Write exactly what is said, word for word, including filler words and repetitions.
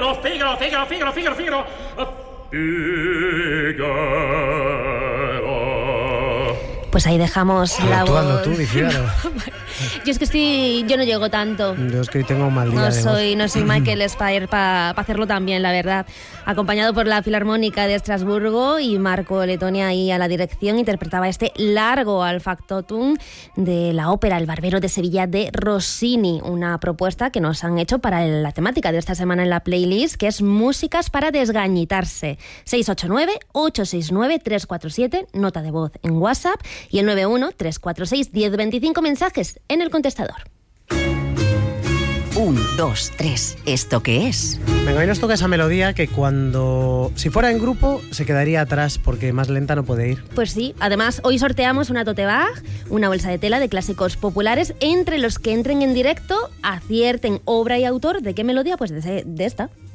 Figaro, Figaro, Figaro, Figaro, Figaro, Figaro. Figaro. Pues ahí dejamos Oh, la actuando voz. tú, Figaro. Yo es que estoy, yo no llego tanto. Yo es que hoy tengo un mal día No de soy, voz. no soy Michael Spire para pa hacerlo tan bien, la verdad. Acompañado por la Filarmónica de Estrasburgo y Marco Letonia ahí a la dirección, interpretaba este largo al factotum de la ópera El Barbero de Sevilla de Rossini, una propuesta que nos han hecho para la temática de esta semana en la playlist, que es músicas para desgañitarse. seis ocho nueve, ocho seis nueve, tres cuatro siete, nota de voz en WhatsApp, y el nueve uno, tres cuatro seis, uno cero dos cinco mensajes en el contestador. Un, dos, tres. ¿Esto qué es? Venga, hoy nos toca esa melodía que cuando... Si fuera en grupo, se quedaría atrás porque más lenta no puede ir. Pues sí, además hoy sorteamos una tote bag, una bolsa de tela de clásicos populares, entre los que entren en directo, acierten obra y autor de qué melodía, pues de, de esta.